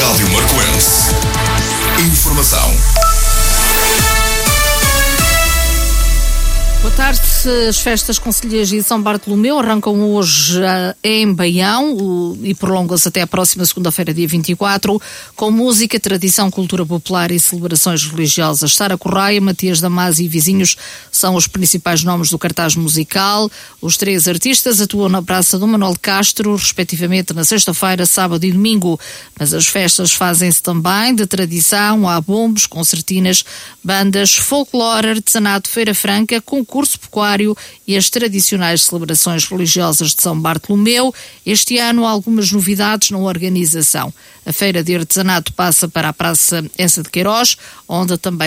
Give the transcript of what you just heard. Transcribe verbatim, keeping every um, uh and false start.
Rádio Marcoense. Informação. Boa tarde. As festas concelheiras de São Bartolomeu arrancam hoje em Baião e prolongam-se até a próxima segunda-feira, dia vinte e quatro, com música, tradição, cultura popular e celebrações religiosas. Sara Correia, Matias Damasio e vizinhos são os principais nomes do cartaz musical. Os três artistas atuam na Praça do Manuel de Castro, respectivamente na sexta-feira, sábado e domingo. Mas as festas fazem-se também de tradição, há bombos, concertinas, bandas, folclore, artesanato, feira franca, concurso pecuário e as tradicionais celebrações religiosas de São Bartolomeu. Este ano há algumas novidades na organização. A feira de artesanato passa para a Praça Ensa de Queiroz, onde também